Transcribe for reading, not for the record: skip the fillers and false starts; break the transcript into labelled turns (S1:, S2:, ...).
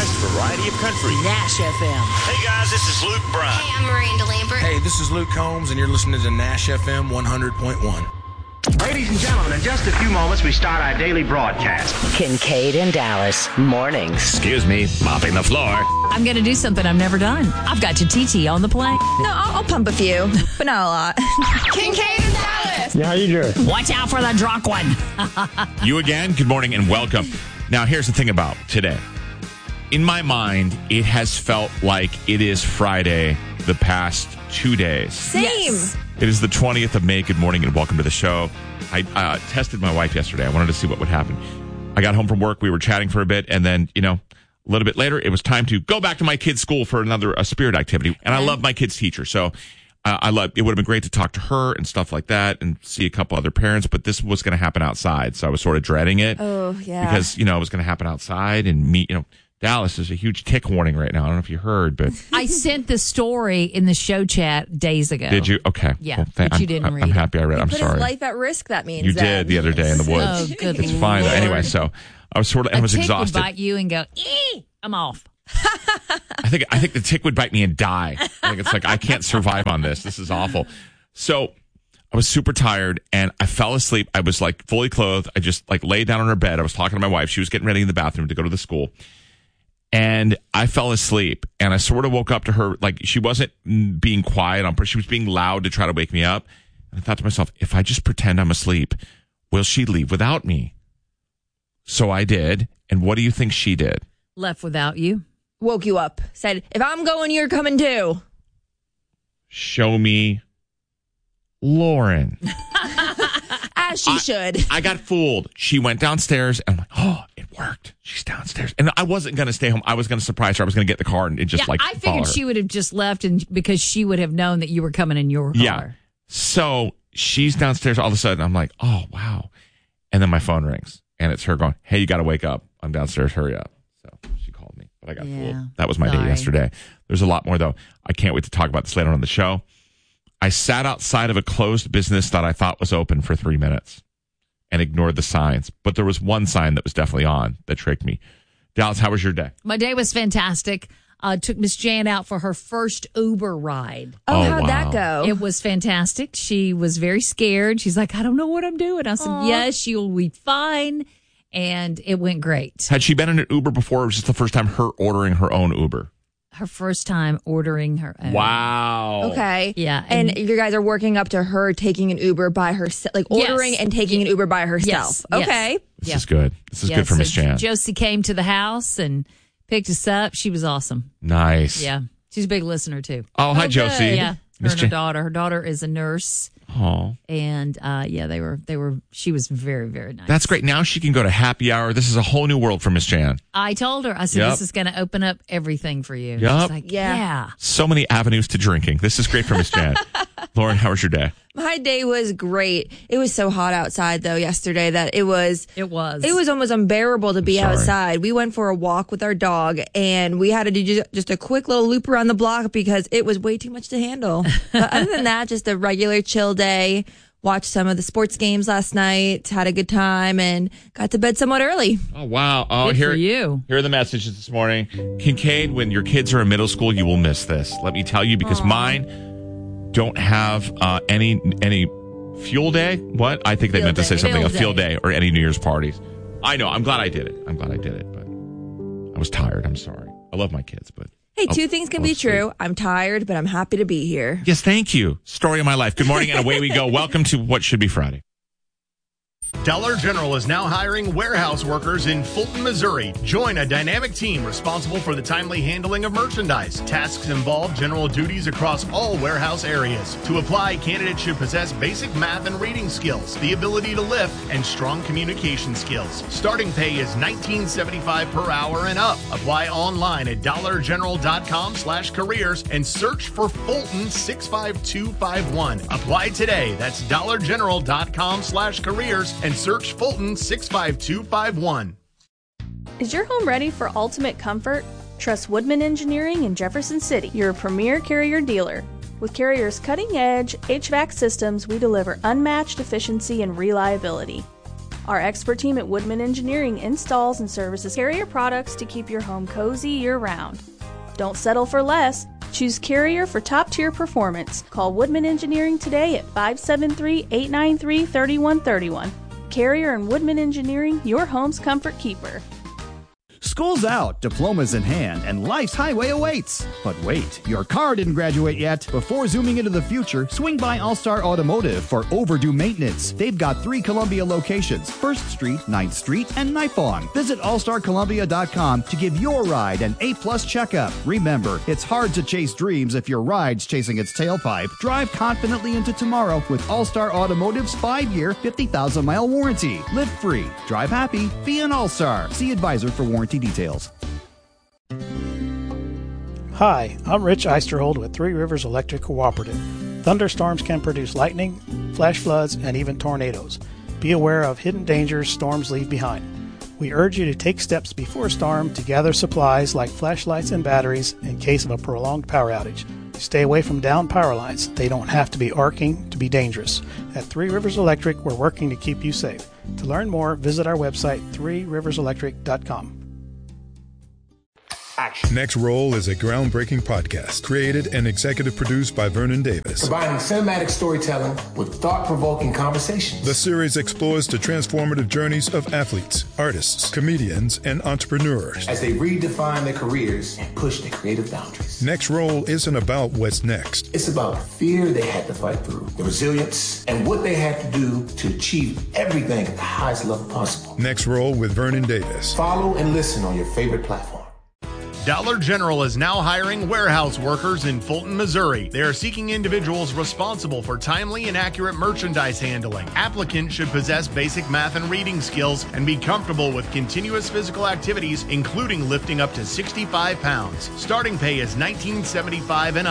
S1: best variety of country.
S2: Nash FM.
S1: Hey guys, this is Luke Bryan.
S3: Hey, I'm Miranda Lambert.
S4: Hey, this is Luke Combs, and you're listening to Nash FM 100.1.
S5: Ladies and gentlemen, in just a few moments, we start our daily broadcast.
S2: Kincaid and Dallas, mornings.
S1: Excuse me, mopping the floor.
S6: I'm going to do something I've never done. I've got your TT on the plane.
S7: No, I'll pump a few, but not a lot.
S3: Kincaid and Dallas.
S5: Yeah, how you doing?
S6: Watch out for the drunk one.
S8: You again, good morning and welcome. Now, here's the thing about today. In my mind, it has felt like it is Friday the past 2 days.
S7: Same.
S6: Yes.
S8: It is the 20th of May. Good morning and welcome to the show. I tested my wife yesterday. I wanted to see what would happen. I got home from work. We were chatting for a bit. And then, a little bit later, it was time to go back to my kids' school for a spirit activity. And I love my kids' teacher. So it would have been great to talk to her and stuff like that and see a couple other parents. But this was going to happen outside. So I was sort of dreading it.
S7: Oh, yeah.
S8: Because, it was going to happen outside and me, Dallas is a huge tick warning right now. I don't know if you heard, but
S6: I sent the story in the show chat days ago.
S8: did you? Okay.
S6: Yeah, but you didn't read
S8: I'm
S6: it.
S8: happy I read it. I'm
S7: Put
S8: sorry.
S7: his life at risk, that means.
S8: You did the other day in the woods.
S6: Oh, good
S8: It's fine.
S6: Lord.
S8: Anyway, so I was
S6: A tick
S8: exhausted.
S6: would bite you and go, I'm off.
S8: I think the tick would bite me and die. I think it's like I can't survive on this. This is awful. So I was super tired and I fell asleep. I was like fully clothed. I just like laid down on her bed. I was talking to my wife. She was getting ready in the bathroom to go to the school. And I fell asleep and I sort of woke up to her. Like she wasn't being quiet on purpose. She was being loud to try to wake me up. And I thought to myself, if I just pretend I'm asleep, will she leave without me? So I did. And what do you think she did?
S6: Left without you.
S7: Woke you up. Said, if I'm going, you're coming too.
S8: Show me Lauren.
S7: As she should.
S8: I got fooled. She went downstairs and I'm like, oh, it worked. She's downstairs. And I wasn't going to stay home. I was going to surprise her. I was going to get in the car and just
S6: I
S8: follow
S6: figured
S8: her.
S6: she would have just left because she would have known that you were coming in your car.
S8: Yeah. So she's downstairs. All of a sudden, I'm like, oh, wow. And then my phone rings and it's her going, hey, you got to wake up. I'm downstairs. Hurry up. So she called me, but I got fooled. That was my day yesterday. There's a lot more, though. I can't wait to talk about this later on the show. I sat outside of a closed business that I thought was open for 3 minutes and ignored the signs. But there was one sign that was definitely on that tricked me. Dallas, how was your day?
S6: My day was fantastic. Took Miss Jan out for her first Uber ride.
S7: Oh, how'd
S8: wow.
S7: that go?
S6: It was fantastic. She was very scared. She's like, I don't know what I'm doing. I said, yes, you'll be fine. And it went great.
S8: Had she been in an Uber before, or was this the first time her ordering her own Uber?
S6: Her first time ordering her own.
S8: Wow.
S7: Okay.
S6: Yeah.
S7: And you guys are working up to her taking an Uber by herself, like ordering
S6: Yes.
S7: and taking an Uber by herself.
S6: Yes.
S7: Okay.
S8: This is good. This is good for
S6: so
S8: Miss Jan.
S6: Josie came to the house and picked us up. She was awesome.
S8: Nice.
S6: Yeah. She's a big listener, too.
S8: Oh, hi, Josie.
S6: Yeah. Her
S8: Miss
S6: and her
S8: Jan.
S6: daughter. Her daughter is a nurse.
S8: Oh,
S6: And she was very, very nice.
S8: that's great. Now she can go to happy hour. This is a whole new world for Miss Jan.
S6: I told her, I said,
S8: Yep.
S6: this is going to open up everything for you.
S8: Yep.
S6: She's like,
S7: Yeah.
S6: yeah.
S8: So many avenues to drinking. This is great for Miss Jan. Lauren, how was your day?
S7: My day was great. It was so hot outside though yesterday that it was almost unbearable to be
S8: sorry.
S7: outside. We went for a walk with our dog and we had to do just a quick little loop around the block because it was way too much to handle. But other than that, just a regular chill day. Watched some of the sports games last night, had a good time, and got to bed somewhat early.
S8: Oh, wow. Oh,
S6: Good for you.
S8: Here are the messages this morning. Kincaid, when your kids are in middle school, you will miss this. Let me tell you, because mine don't have any fuel day. What? I think they meant to say something, a field day or any New Year's parties. I know. I'm glad I did it. But I was tired. I'm sorry. I love my kids, but.
S7: Hey, two things can be true. I'm tired, but I'm happy to be here.
S8: Yes, thank you. Story of my life. Good morning, and away we go. Welcome to What Should Be Friday.
S9: Dollar General is now hiring warehouse workers in Fulton, Missouri. Join a dynamic team responsible for the timely handling of merchandise. Tasks involve general duties across all warehouse areas. To apply, candidates should possess basic math and reading skills, the ability to lift, and strong communication skills. Starting pay is $19.75 per hour and up. Apply online at dollargeneral.com/careers and search for Fulton 65251. Apply today. That's dollargeneral.com/careers and search Fulton 65251.
S10: Is your home ready for ultimate comfort? Trust Woodman Engineering in Jefferson City, your premier Carrier dealer. With Carrier's cutting-edge HVAC systems, we deliver unmatched efficiency and reliability. Our expert team at Woodman Engineering installs and services Carrier products to keep your home cozy year-round. Don't settle for less. Choose Carrier for top-tier performance. Call Woodman Engineering today at 573-893-3131. Carrier and Woodman Engineering, your home's comfort keeper.
S11: School's out, diplomas in hand, and life's highway awaits. But wait, your car didn't graduate yet. Before zooming into the future, swing by All-Star Automotive for overdue maintenance. They've got 3 Columbia locations, 1st Street, 9th Street, and Nipong. Visit allstarcolumbia.com to give your ride an A-plus checkup. Remember, it's hard to chase dreams if your ride's chasing its tailpipe. Drive confidently into tomorrow with All-Star Automotive's 5-year, 50,000-mile warranty. Live free, drive happy, be an All-Star. See advisor for warranty details.
S12: Hi, I'm Rich Eisterhold with Three Rivers Electric Cooperative. Thunderstorms can produce lightning, flash floods, and even tornadoes. Be aware of hidden dangers storms leave behind. We urge you to take steps before a storm to gather supplies like flashlights and batteries in case of a prolonged power outage. Stay away from downed power lines. They don't have to be arcing to be dangerous. At Three Rivers Electric, we're working to keep you safe. To learn more, visit our website, threeriverselectric.com.
S13: Action. Next Roll is a groundbreaking podcast created and executive produced by Vernon Davis.
S14: Combining cinematic storytelling with thought-provoking conversations.
S13: The series explores the transformative journeys of athletes, artists, comedians, and entrepreneurs
S14: as they redefine their careers and push their creative boundaries.
S13: Next Roll isn't about what's next.
S14: It's about the fear they had to fight through, the resilience, and what they had to do to achieve everything at the highest level possible.
S13: Next Roll with Vernon Davis.
S14: Follow and listen on your favorite platform.
S9: Dollar General is now hiring warehouse workers in Fulton, Missouri. They are seeking individuals responsible for timely and accurate merchandise handling. Applicants should possess basic math and reading skills and be comfortable with continuous physical activities, including lifting up to 65 pounds. Starting pay is $19.75 and up.